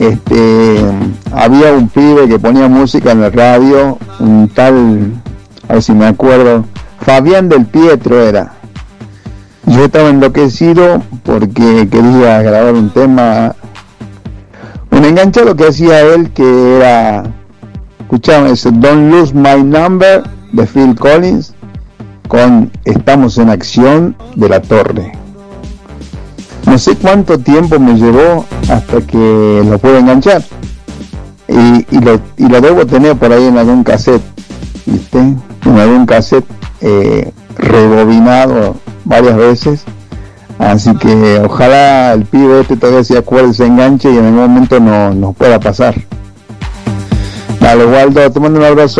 había un pibe que ponía música en la radio, un tal, a ver si me acuerdo, Fabián del Pietro era. Yo estaba enloquecido porque quería grabar un tema, un enganchado que hacía él, que era, escuchaba ese Don't Lose My Number de Phil Collins con Estamos en Acción de La Torre. No sé cuánto tiempo me llevó hasta que lo pude enganchar, y lo debo tener por ahí en algún cassette, ¿viste? En algún cassette rebobinado varias veces, así que ojalá el pibe todavía se acuerde, se enganche y en algún momento nos pueda pasar. Dale, Waldo, te mando un abrazo.